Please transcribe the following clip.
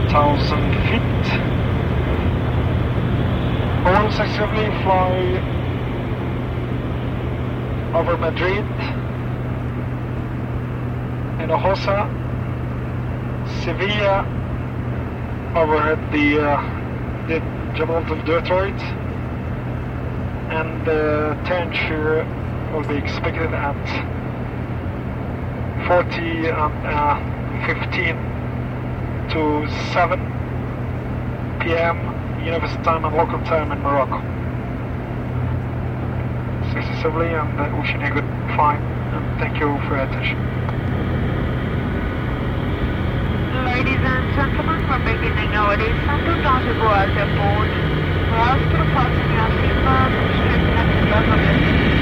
10,000 feet. I will successfully fly over Madrid, Hinojosa, Sevilla, overhead the Gibraltar Detroit, and the temperature will be expected at 40 and 15 to 7 p.m. Universal time and local time in Morocco. Successively, and wishing you a good flight, and thank you for your attention. Ladies and gentlemen, we're beginning our descent to Zanzibar Airport. We ask you to fasten your seatbelts and straighten up the